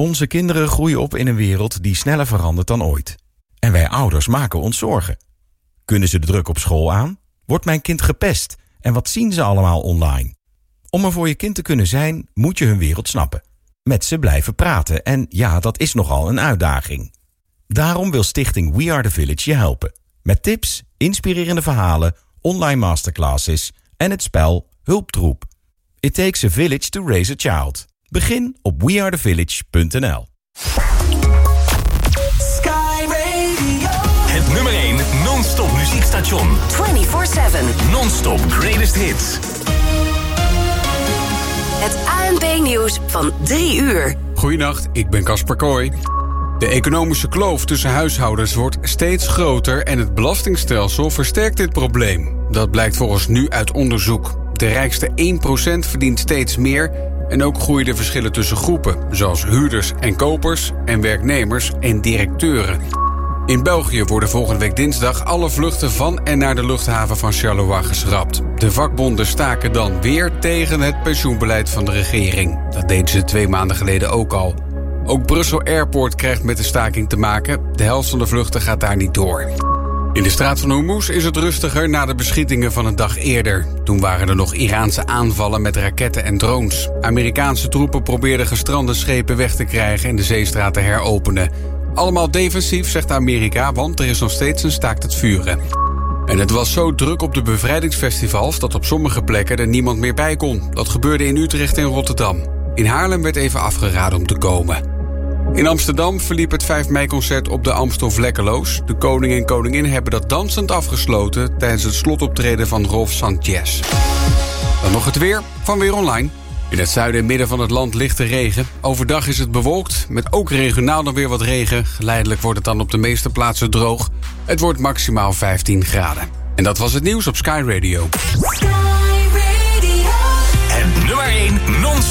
Onze kinderen groeien op in een wereld die sneller verandert dan ooit. En wij ouders maken ons zorgen. Kunnen ze de druk op school aan? Wordt mijn kind gepest? En wat zien ze allemaal online? Om er voor je kind te kunnen zijn, moet je hun wereld snappen. Met ze blijven praten en ja, dat is nogal een uitdaging. Daarom wil stichting We Are The Village je helpen. Met tips, inspirerende verhalen, online masterclasses en het spel Hulptroep. It takes a village to raise a child. Begin op wearethevillage.nl. Sky Radio. Het nummer 1 non-stop muziekstation. 24/7. Non-stop greatest hits. Het ANP-nieuws van 3 uur. Goedenacht, ik ben Casper Kooi. De economische kloof tussen huishoudens wordt steeds groter en het belastingstelsel versterkt dit probleem. Dat blijkt volgens Nu uit onderzoek. De rijkste 1% verdient steeds meer en ook groeien de verschillen tussen groepen, zoals huurders en kopers en werknemers en directeuren. In België worden volgende week dinsdag alle vluchten van en naar de luchthaven van Charleroi geschrapt. De vakbonden staken dan weer tegen het pensioenbeleid van de regering. Dat deden ze 2 maanden geleden ook al. Ook Brussel Airport krijgt met de staking te maken. De helft van de vluchten gaat daar niet door. In de straat van Hormuz is het rustiger na de beschietingen van een dag eerder. Toen waren er nog Iraanse aanvallen met raketten en drones. Amerikaanse troepen probeerden gestrande schepen weg te krijgen en de zeestraat te heropenen. Allemaal defensief, zegt Amerika, want er is nog steeds een staakt het vuren. En het was zo druk op de bevrijdingsfestivals dat op sommige plekken er niemand meer bij kon. Dat gebeurde in Utrecht en Rotterdam. In Haarlem werd even afgeraden om te komen. In Amsterdam verliep het 5 mei-concert op de Amstel vlekkeloos. De koning en koningin hebben dat dansend afgesloten tijdens het slotoptreden van Rolf Sanchez. Dan nog het weer van Weer Online. In het zuiden en midden van het land lichte regen. Overdag is het bewolkt, met ook regionaal dan weer wat regen. Geleidelijk wordt het dan op de meeste plaatsen droog. Het wordt maximaal 15 graden. En dat was het nieuws op Sky Radio. Sky Radio. Het nummer 1 non-stop